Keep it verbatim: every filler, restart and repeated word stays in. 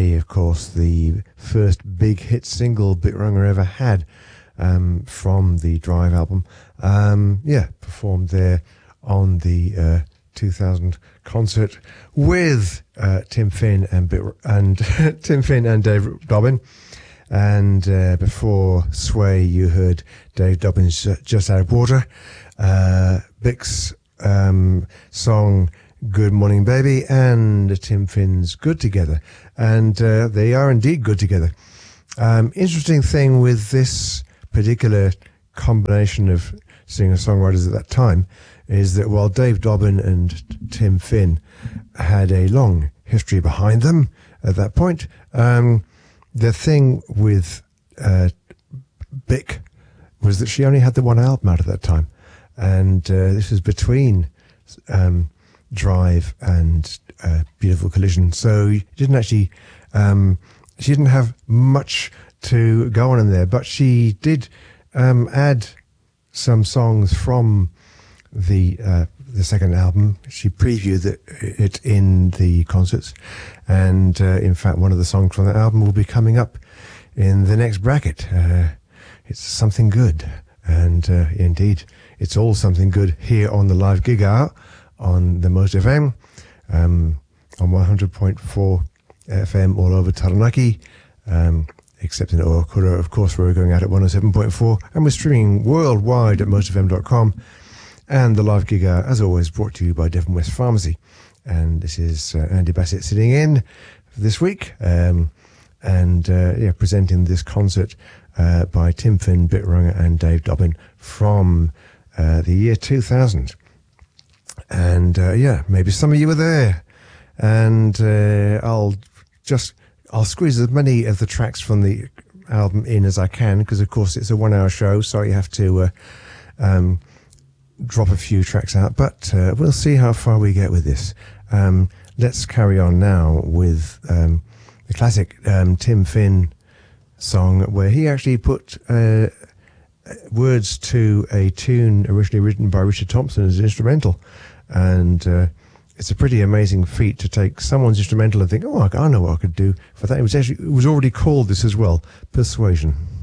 Sway, of course, the first big hit single Bitrunger ever had um, from the Drive album. Um, yeah, performed there on the uh, two thousand concert with uh, Tim Finn and Bit and Tim Finn and Dave Dobbin. And uh, before Sway, you heard Dave Dobbin's Just Out of Water, uh, Bix um, song Good Morning Baby, and Tim Finn's Good Together. And uh, they are indeed good together. Um, interesting thing with this particular combination of singer-songwriters at that time is that while Dave Dobbin and Tim Finn had a long history behind them at that point, um, the thing with uh, Bic was that she only had the one album out at that time. And uh, this was between um, Drive and uh, Beautiful Collision. So you didn't actually, um, she didn't have much to go on in there, but she did um, add some songs from the uh, the second album. She previewed it, it in the concerts, and uh, in fact one of the songs from that album will be coming up in the next bracket. Uh, it's Something Good, and uh, indeed it's all something good here on the live gig hour on the Most F M, um, on one hundred point four F M all over Taranaki, um, except in Ohakura, of course, where we're going out at one oh seven point four, and we're streaming worldwide at most f m dot com. And the live gig hour, as always, brought to you by Devon West Pharmacy. And this is uh, Andy Bassett sitting in this week, um, and uh, yeah, presenting this concert uh, by Tim Finn, Bitrunger, and Dave Dobbin from uh, the year two thousand. And uh, yeah, maybe some of you were there. And uh, I'll just I'll squeeze as many of the tracks from the album in as I can, because of course it's a one-hour show, so you have to uh, um, drop a few tracks out. But uh, we'll see how far we get with this. Um, let's carry on now with um, the classic um, Tim Finn song, where he actually put uh, words to a tune originally written by Richard Thompson as an instrumental. And uh, it's a pretty amazing feat to take someone's instrumental and think, oh, I know what I could do for that. It was actually, it was already called this as well, Persuasion.